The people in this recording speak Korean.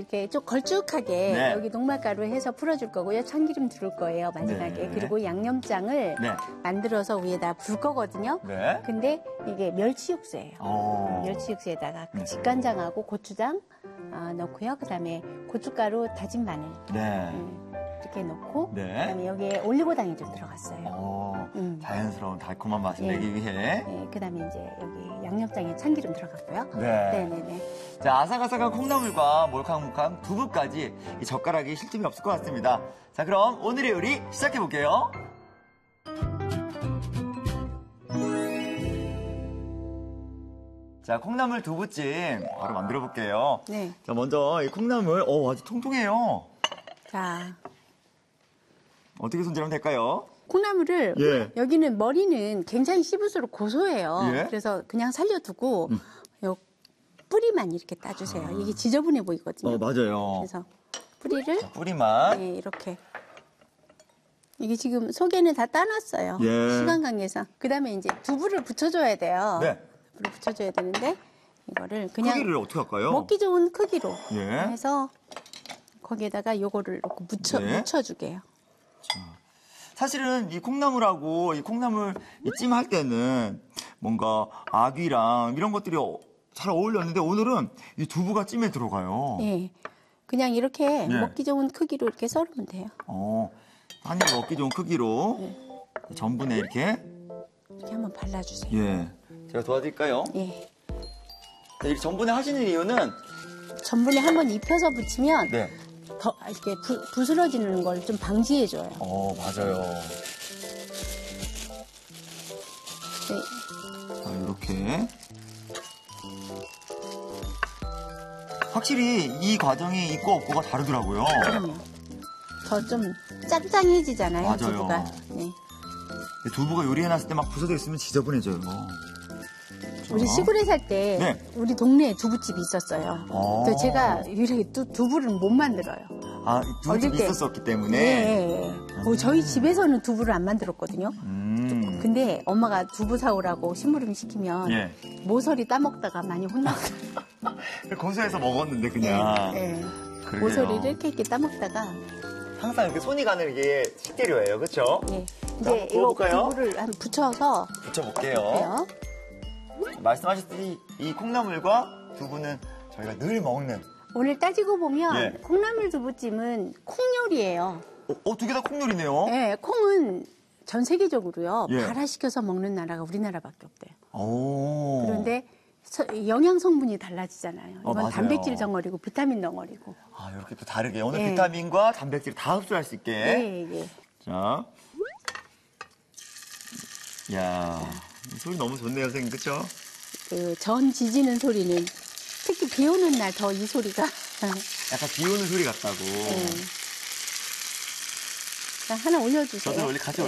이렇게 좀 걸쭉하게 네. 여기 녹말가루 해서 풀어줄 거고요. 참기름 두를 거예요, 마지막에. 네. 그리고 양념장을 네. 만들어서 위에다 불 거거든요. 네. 근데 이게 멸치 육수예요. 멸치 육수에다가 네. 직간장하고 고추장 넣고요. 그다음에 고춧가루, 다진 마늘 네. 이렇게 넣고 네. 그다음에 여기에 올리고당이 좀 들어갔어요. 자연스러운 달콤한 맛을 예. 내기 위해. 네, 그다음에 이제 여기 양념장에 참기름 들어갔고요. 네. 네네네. 자, 아삭아삭한 콩나물과 몰캉몰캉 두부까지 이 젓가락이 쉴 틈이 없을 것 같습니다. 자, 그럼 오늘의 요리 시작해 볼게요. 자, 콩나물 두부찜 바로 만들어 볼게요. 네. 자, 먼저 이 콩나물, 아주 통통해요. 자, 어떻게 손질하면 될까요? 콩나물을 예. 여기는 머리는 굉장히 씹을수록 고소해요. 예. 그래서 그냥 살려두고 요 뿌리만 이렇게 따주세요. 이게 지저분해 보이거든요. 맞아요. 그래서 뿌리를 뿌리만. 네, 이렇게. 이게 지금 속에는 다 따놨어요. 예. 시간 관계상. 그다음에 이제 두부를 붙여줘야 돼요. 네. 두부를 붙여줘야 되는데 이거를 그냥 크기를 어떻게 할까요? 먹기 좋은 크기로 예. 해서 거기에다가 요거를 넣고 네. 묻혀주게요. 사실은 이 콩나물하고 이 콩나물 이 찜할 때는 뭔가 아귀랑 이런 것들이 잘 어울렸는데 오늘은 이 두부가 찜에 들어가요. 예. 그냥 이렇게 예. 먹기 좋은 크기로 이렇게 썰으면 돼요. 한 입 먹기 좋은 크기로 전분에 이렇게. 이렇게 한번 발라주세요. 예. 제가 도와드릴까요? 예. 자, 이렇게 전분에 하시는 이유는 전분에 한번 입혀서 붙이면 네. 더 이렇게 부스러지는 걸 좀 방지해줘요. 맞아요. 네. 자, 이렇게. 확실히 이 과정이 있고 없고가 다르더라고요. 그럼요. 더 좀 짱짱해지잖아요, 맞아요. 두부가. 네. 두부가 요리해놨을 때 막 부서져 있으면 지저분해져요. 우리 시골에 살 때 네. 우리 동네에 두부집이 있었어요. 근데 제가 유일하게 두부를 못 만들어요. 두부집이 어릴 때. 있었었기 때문에. 네. 저희 집에서는 두부를 안 만들었거든요. 근데 엄마가 두부 사오라고 심부름 시키면 예. 모서리 따먹다가 많이 혼났어요. 고소해서 먹었는데 그냥. 네. 그러게요. 모서리를 이렇게 따먹다가. 항상 이렇게 손이 가는 게 식재료예요, 그렇죠? 예. 자, 이제 이거 구워볼까요? 두부를 한 붙여서 붙여볼게요. 해요. 말씀하셨듯이 이 콩나물과 두부는 저희가 늘 먹는. 오늘 따지고 보면 예. 콩나물 두부찜은 콩 요리예요. 두 개 다 콩요리네요. 네, 콩은 전 세계적으로요. 예. 발화시켜서 먹는 나라가 우리나라밖에 없대요. 오. 그런데 영양 성분이 달라지잖아요. 이건 맞아요. 단백질 덩어리고 비타민 덩어리고. 이렇게 또 다르게. 오늘 예. 비타민과 단백질 다 흡수할 수 있게. 예. 자. 야, 소리 너무 좋네요, 선생님. 그쵸? 그 전 지지는 소리는 특히 비 오는 날 더 이 소리가. 약간 비 오는 소리 같다고. 자, 하나 올려주세요. 저도 원래 같이